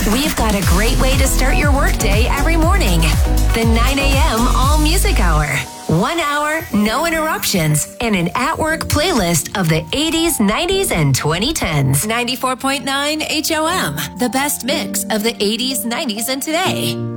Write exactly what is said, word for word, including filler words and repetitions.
We've got a great way to start your workday every morning. The nine a.m. All Music Hour. One hour, no interruptions, and an at-work playlist of the eighties, nineties, and twenty tens. ninety-four point nine H O M, the best mix of the eighties, nineties, and today.